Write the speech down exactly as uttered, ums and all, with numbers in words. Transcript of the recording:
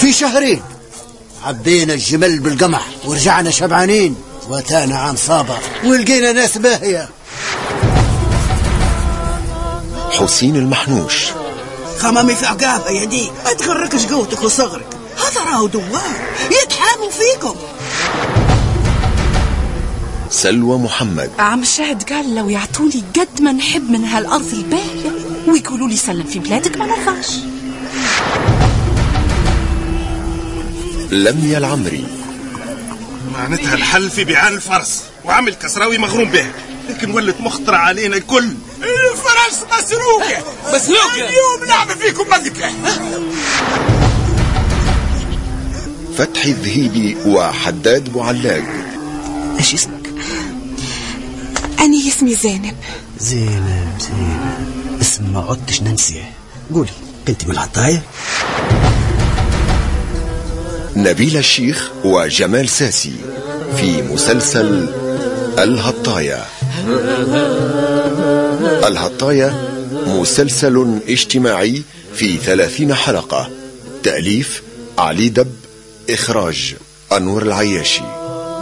في شهرين عبينا الجمل بالقمح ورجعنا شبعانين، وتانا عام صابر ولقينا ناس باهية. حسين المحنوش. خمامي في عقابة يا دي، ما تغركش قوتك وصغرك، هذا راهو دوار يتحاموا فيكم. سلوى محمد. عم الشاهد قال لو يعطوني قد ما نحب من هالأرض الباهية ويقولوا لي سلم في بلادك ما نرضاش. لميا العمري. معناتها الحل في بيعان الفرس وعمل كسراوي مغروم به، لكن ولت مخطرة علينا الكل. الفرس مسروقة مسروقة اليوم نعمل فيكم مذكة. فتحي الذهيبي وحداد بوعلاق. ايش اسمك؟ أنا اسمي زينب. زينب زينب اسم ما عدتش ننسيه. قولي كنت من العطاية؟ نبيل الشيخ وجمال ساسي في مسلسل الهطاية. الهطاية مسلسل اجتماعي في ثلاثين حلقة، تأليف علي دب، إخراج أنور العياشي.